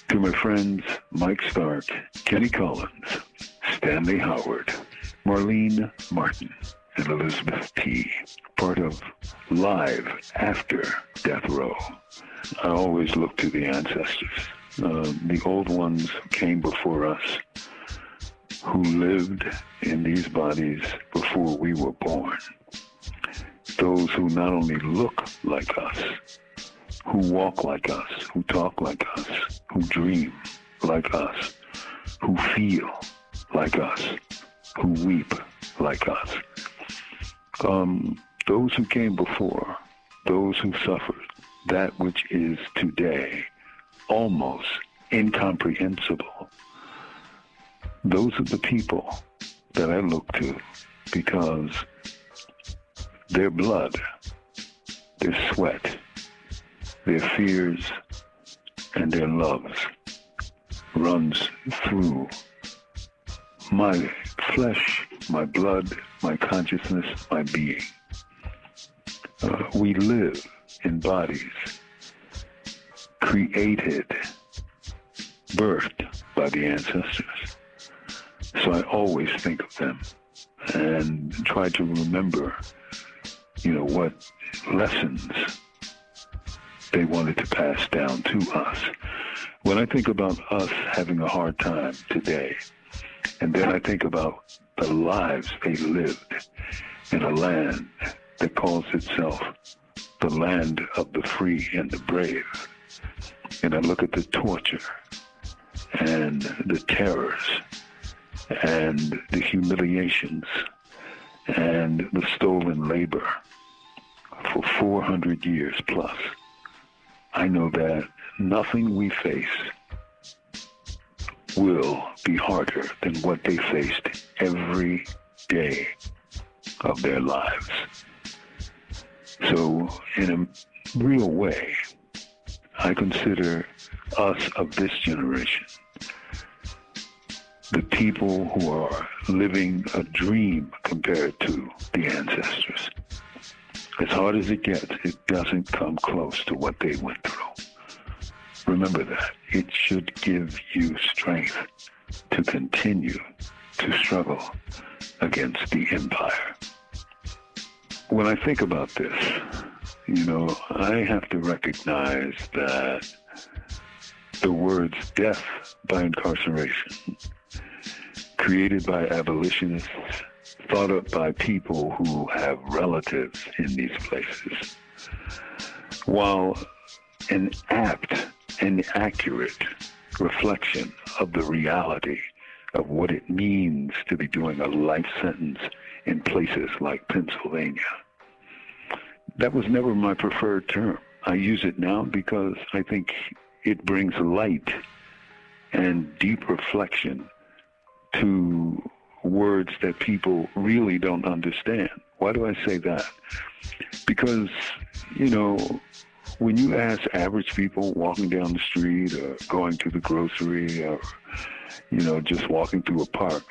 To my friends Mike Stark, Kenny Collins, Stanley Howard, Marlene Martin, and Elizabeth T., part of Live After Death Row. I always look to the ancestors, the old ones who came before us, who lived in these bodies before we were born. Those who not only look like us, who walk like us, who talk like us, who dream like us, who feel like us, who weep like us. Those who came before, those who suffered that which is today almost incomprehensible. Those are the people that I look to because their blood, their sweat, their fears, and their loves runs through my flesh, my blood, my consciousness, my being. We live in bodies created, birthed by the ancestors. So I always think of them and try to remember, what lessons they wanted to pass down to us. When I think about us having a hard time today, and then I think about the lives they lived in a land that calls itself the land of the free and the brave, and I look at the torture and the terrors and the humiliations and the stolen labor for 400 years plus, I know that nothing we face will be harder than what they faced every day of their lives. So in a real way, I consider us of this generation the people who are living a dream compared to the ancestors. As hard as it gets, it doesn't come close to what they went through. Remember that. It should give you strength to continue to struggle against the empire. When I think about this, I have to recognize that the words death by incarceration, created by abolitionists, thought up by people who have relatives in these places, while an apt and accurate reflection of the reality of what it means to be doing a life sentence in places like Pennsylvania. That was never my preferred term. I use it now because I think it brings light and deep reflection to words that people really don't understand. Why do I say that? Because, when you ask average people walking down the street or going to the grocery or, just walking through a park,